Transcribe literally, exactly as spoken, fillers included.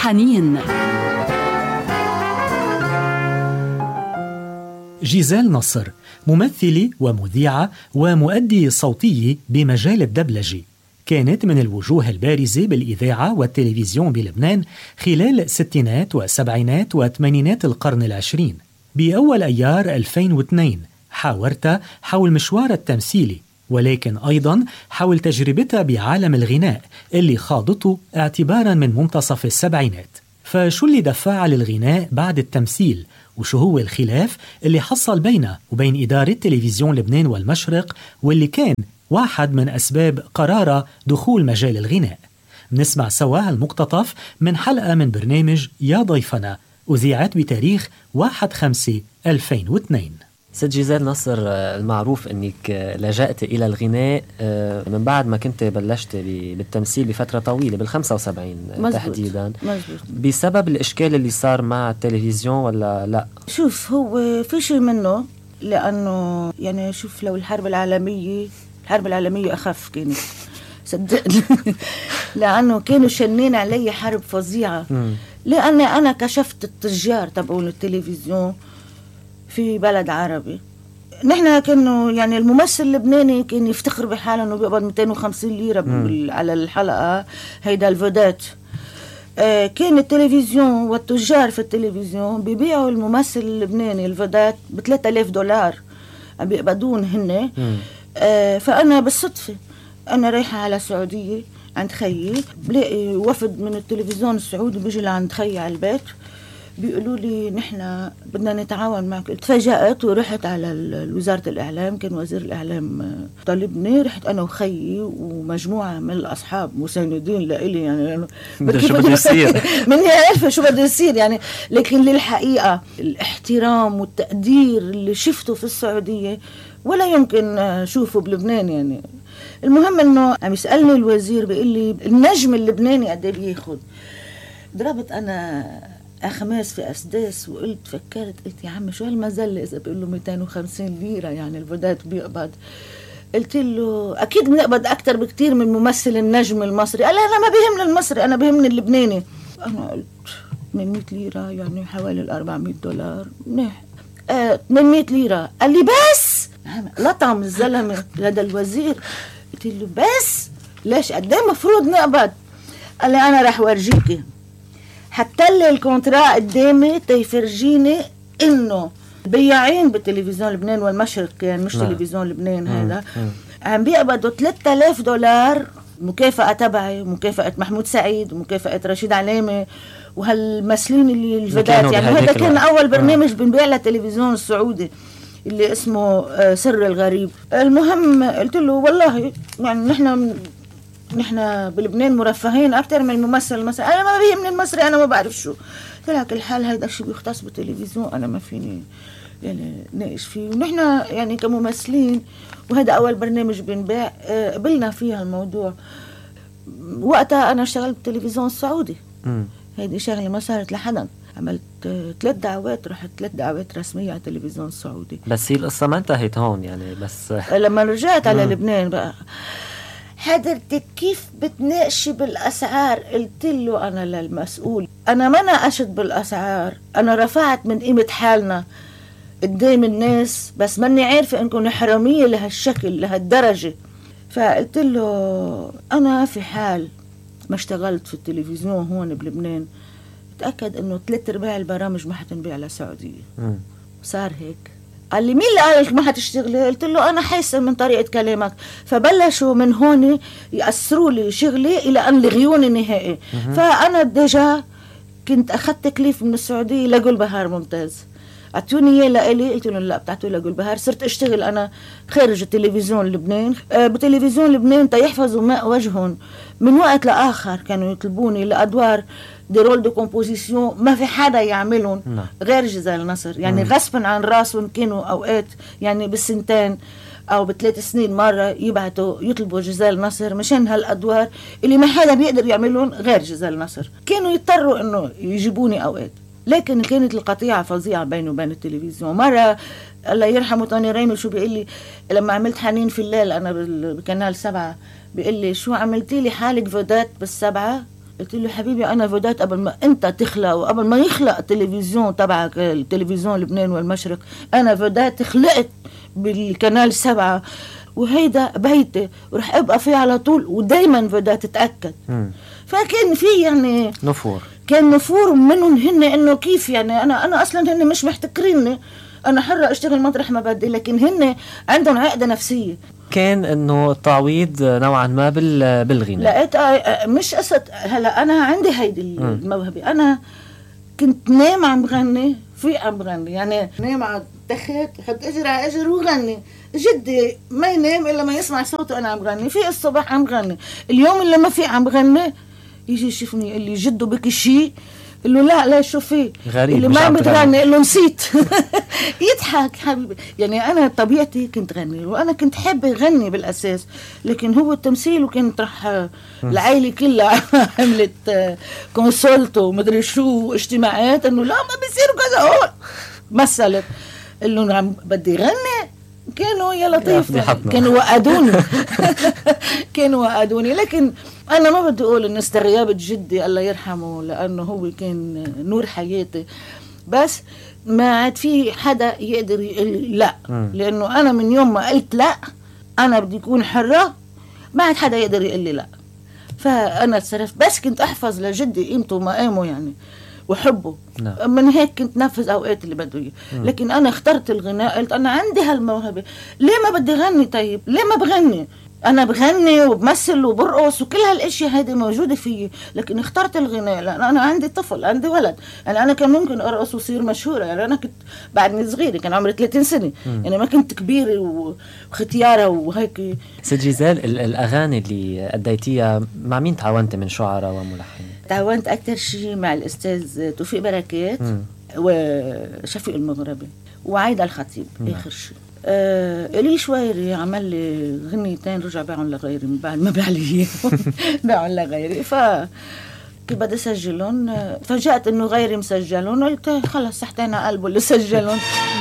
حنين. جيزيل نصر ممثلة ومذيعة ومؤدي صوتي بمجال الدبلجة، كانت من الوجوه البارزة بالإذاعة والتلفزيون بلبنان خلال الستينات والسبعينات وثمانينات القرن العشرين. بأول أيار ألفين واثنين حاورتها حول مشوار التمثيلي، ولكن أيضا حول تجربتها بعالم الغناء اللي خاضته اعتبارا من منتصف السبعينات. فشو اللي دفعها للغناء بعد التمثيل؟ وشو هو الخلاف اللي حصل بينه وبين إدارة تلفزيون لبنان والمشرق، واللي كان واحد من أسباب قرارها دخول مجال الغناء؟ نسمع سوا المقتطف من حلقة من برنامج يا ضيفنا أذيعت بتاريخ واحد خمسة ألفين واثنين. ست جيزيل نصر، المعروف أنك لجأت إلى الغناء من بعد ما كنت بلشت بالتمثيل بفترة طويلة بالخمسة وسبعين تحديدا. مزبوط. بسبب الإشكال اللي صار مع التلفزيون ولا لا؟ شوف، هو في شيء منه، لأنه يعني شوف لو الحرب العالمية الحرب العالمية أخف كانت صدقني لأنه كانوا شنين علي حرب فظيعة، لأني أنا كشفت التجار تبعون التلفزيون في بلد عربي. نحن كانوا يعني الممثل اللبناني كان يفتخر بحاله انه بيقبض مئتين وخمسين ليرة على الحلقة، هيدا الفودات. آه كان التلفزيون والتجار في التلفزيون بيبيعوا الممثل اللبناني الفودات ب ثلاثة آلاف دولار بيقبضون هن. آه فأنا بالصدفة أنا رايحة على السعودية عند خيي، بلاقي وفد من التلفزيون السعودي بيجي لعند خيي على البيت، بيقولوا لي نحن بدنا نتعاون معك. تفاجأت ورحت على وزارة الإعلام، كان وزير الإعلام طالبني، رحت أنا وخيي ومجموعة من الأصحاب مساندين لإلي، يعني شو بده يصير مني عارفة شو بده يصير يعني. لكن للحقيقة الاحترام والتقدير اللي شفته في السعودية ولا يمكن شوفه بلبنان يعني. المهم انه عم يسألني الوزير بيقول لي النجم اللبناني قد ايه بياخد. ضربت انا أخماس في أسداس وقلت فكرت قلت يا عم شو هالمزلة إذا بيقول له مئتين وخمسين ليرة يعني الفودات بيقبض. قلت له أكيد بنقبض أكتر بكتير من ممثل النجم المصري. قال أنا ما بيهمني المصري، أنا بيهمني اللبناني. أنا قلت ثمانمئة ليرة يعني حوالي الأربعمئة دولار منيح. آه ثمانمئة ليرة. قال لي بس لطم الزلمة هذا الوزير. قلت له بس ليش قد ايه مفروض نقبض؟ قال لي أنا رح ورجيكي، حتى لي الكونترا قدامي تيفرجيني انه بياعين بالتلفزيون لبنان والمشرق يعني مش لا. تلفزيون لبنان هذا عم بيقبضوا ثلاثة آلاف دولار مكافأة تبعي، مكافأة محمود سعيد، مكافأة رشيد علامة وهالمسلين اللي الفدات يعني. هذا كان اول برنامج بنبيع للتلفزيون السعودي اللي اسمه سر الغريب. المهم قلت له والله يعني نحن نحن بلبنان مرفهين أكتر من الممثل المصري. أنا ما بيهمني المصري، أنا ما بعرف شو. لكن الحال هيدا الشيء بيختص بالتلفزيون، أنا ما فيني يعني ناقش فيه. ونحن يعني كممثلين وهذا أول برنامج بنباع قبلنا فيها الموضوع. وقتها أنا اشتغلت بالتلفزيون السعودي، هيدي شغلة ما صارت لحدا. عملت ثلاث دعوات، رحت ثلاث دعوات رسمية على التلفزيون السعودي. بس هي القصة ما انتهت هون يعني. بس لما رجعت على لبنان بقى حضرتك كيف بتناقشي بالأسعار؟ قلت له أنا للمسؤول أنا ما ناقشت بالأسعار، أنا رفعت من قيمة حالنا قدام الناس، بس ماني عارفة إنكم حرامية لهالشكل لهالدرجة. فقلت له أنا في حال ما اشتغلت في التلفزيون هون بلبنان تأكد إنه ثلاث أرباع البرامج ما حتنبيع على السعودية. صار هيك. قال لي مين اللي قالك ما حتشتغلي؟ قلت له أنا حاسة من طريقة كلامك. فبلشوا من هون يأثروا لي شغلي إلى أن لغيوني نهائي. فأنا ديجا كنت أخذت تكليف من السعودية لقول بهار ممتاز، أعطوني إياه لإلي. قلت لهم لا بتعطوا لقول بهار. صرت أشتغل أنا خارج التلفزيون لبنان. أه بتلفزيون لبنان تيحفظوا ماء وجههم. من وقت لآخر كانوا يطلبوني لأدوار دي رول دو كومبوزيسيون ما في حدا يعملون غير جيزيل نصر يعني. مم. غصبا عن راسهم كانوا أوقات يعني بالسنتين أو بثلاث سنين مرة يبعتوا يطلبوا جيزيل نصر مشان هالأدوار اللي ما حدا بيقدر يعملون غير جيزيل نصر. كانوا يضطروا إنه يجيبوني أوقات. لكن كانت القطيعة فظيعة بينه وبين التلفزيون. مرة الله يرحمه طوني ريمل شو بيقول لي لما عملت حنين في الليل أنا بكنال سبعة، بيقول لي شو عملتي لي حالك فودات بالسبعة؟ قلت له حبيبي أنا فودات قبل ما أنت تخلق وقبل ما يخلق التلفزيون تبعك التلفزيون لبنان والمشرق، أنا فودات خلقت بالقناة سبعة وهيدا بيتي ورح أبقى فيه على طول ودايما فودات تتأكد. م. فكان في يعني نفور، كان نفور منهم هن إنه كيف يعني أنا أنا أصلا هن مش محتكريني، أنا حرة أشتغل مطرح ما بدي، لكن هن عندهم عقدة نفسية. كان إنه التعويض نوعا ما بالغناء. لقيت مش قصة هلا أنا عندي هيدي الموهبة، أنا كنت نام عم بغني في عم بغني، يعني نام على التخت حط اجري على اجر وغني، جدي ما ينام الا ما يسمع صوته انا عم بغني، في الصبح عم بغني، اليوم اللي ما في عم بغني يجي يشوفني يقول لي جده بك شيء، قل له لا لا شو في غريب اللي ما بتغني قل له نسيت. يضحك حبيبي. يعني انا طبيعتي كنت غني وانا كنت حابه اغني بالاساس، لكن هو التمثيل وكنت رح العائله كلها عملت كونسولت ومدري شو اجتماعات انه لا ما بيصير كذا هون مثلا انه عم بدي غني، كانوا يا لطيف كانوا وقدوني. كانوا وقدوني، لكن أنا ما بدي أقول إن استغيابة جدي الله يرحمه لأنه هو كان نور حياتي، بس ما عاد في حدا يقدر يقول لا، لأنه أنا من يوم ما قلت لا أنا بدي أكون حرة ما عاد حدا يقدر يقول لي لا. فأنا تصرفت، بس كنت أحفظ لجدي قيمته ومقامه يعني وحبه. نعم. من هيك كنت نفذ أوقات اللي بده إياه، لكن أنا اخترت الغناء، قلت أنا عندي هالموهبة، ليه ما بدي غني؟ طيب ليه ما بغني؟ أنا بغني وبمثل وبرقص وكل هالأشياء هذه موجودة فيي، لكن اخترت الغناء لأن أنا عندي طفل، عندي ولد، يعني أنا كان ممكن أرقص وصير مشهورة، يعني أنا كنت بعدني صغيرة، كان عمري ثلاثين سنة، م. يعني ما كنت كبيرة وختيارة وهيك. ست جيزال، الأغاني اللي أديتيها مع مين تعاونت من شعراء وملحنين؟ تعاونت أكتر شيء مع الأستاذ توفيق بركات م. وشفيق المغربي وعايدة الخطيب. م. آخر شيء آه إلي شويري عمل لي غنيتين رجع باعهم لغيري من بعد ما باع لي باعهم لغيري، ف كيف بدي اسجلهم فجأت انه غيري مسجلون، قلت خلص سحتين على قلبه اللي سجلون.